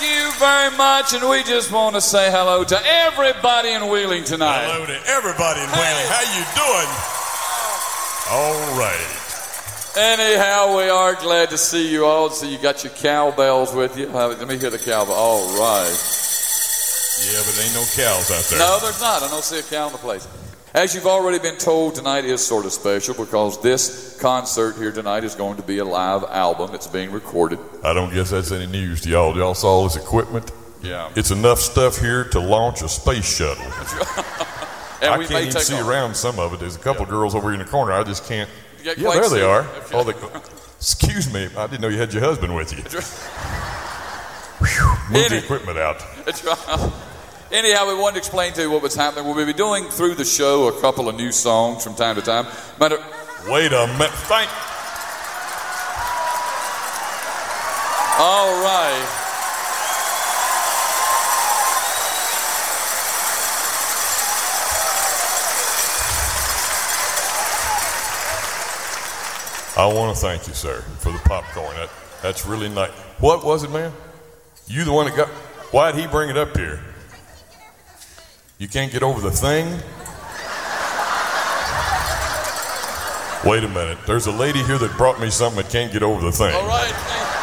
you very much, and we just want to say hello to everybody in Wheeling tonight. Hello to everybody in Wheeling. How you doing? All right. Anyhow, we are glad to see you all. So you got your cowbells with you. Let me hear the cowbell. All right. Yeah, but there ain't no cows out there. No, there's not. I don't see a cow in the place. As you've already been told, tonight is sort of special because this concert here tonight is going to be a live album. It's being recorded. I don't guess that's any news to y'all. Y'all saw all this equipment? Yeah. It's enough stuff here to launch a space shuttle. And I can't even see around some of it. There's a couple girls over here in the corner. I just can't. Yeah, there they are. Oh, excuse me. I didn't know you had your husband with you. Move the equipment out. That's right. Anyhow, we wanted to explain to you what was happening. We'll be doing through the show a couple of new songs from time to time. Wait a minute. All right. I want to thank you, sir, for the popcorn. That's really nice. What was it, man? You the one that got... Why'd he bring it up here? You can't get over the thing? Wait a minute. There's a lady here that brought me something that can't get over the thing. All right.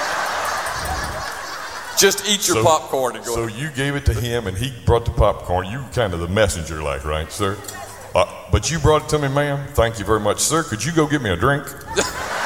Just eat your popcorn and go. So you gave it to him, and he brought the popcorn. You were kind of the messenger, like, right, sir? But you brought it to me, ma'am. Thank you very much, sir. Could you go get me a drink?